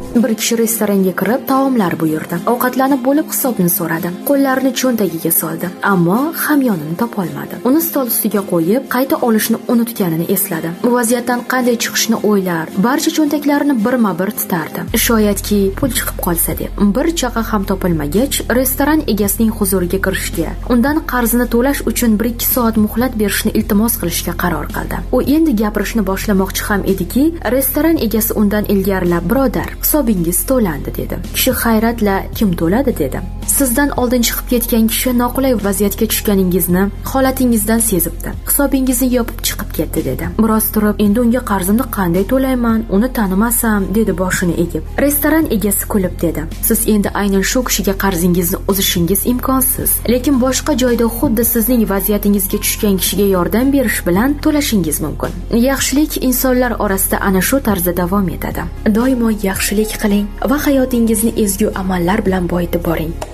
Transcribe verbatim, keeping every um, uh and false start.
Bir kishi restoranga kirib taomlar buyurdi. Ovqatlanib bo'lib hisobni so'radi. Qo'llarini cho'ntagiga soldi, ammo hamyonini topolmadi. Uni stol ustiga qo'yib, qayta olishni unutganini esladi. Bu vaziyatdan qanday chiqishni o'ylar, barcha cho'ntaklarini birma-bir tutardi. Shoyatki pul chiqib qolsa deb. Bir chaqa ham topilmagach, restoran egasining huzuriga kirishga, undan qarzini to'lash uchun bir ikki soat muhlat berishni iltimos qilishga qaror qildi. U endi gapirishni boshlamoqchi ham ediki, restoran egasi undan ilgarilab, "Birodar, hisobingiz to'landi" dedi. Kishi hayratla, "Kim to'ladi?" dedi. "Sizdan oldin chiqib ketgan kishi noqulay vaziyatga tushganingizni holatingizdan sezibdi. Hisobingizni yopib chiqib ketdi" dedi. Biroz turib, "Endi unga qarzimni qanday to'layman? Uni tanimasam" dedi boshini egib. Restoran egasi kulib dedi: "Siz endi aynan shu kishiga qarzingizni uzishingiz imkonsiz. Lekin boshqa joyda xuddi sizning vaziyatingizga tushgan kishiga yordam berish bilan to'lashingiz mumkin. Yaxshilik insonlar orasida ana shu tarzda davom etadi. Doimo yaxshilik qiling va hayotingizni ezgu amallar bilan boyitib boring."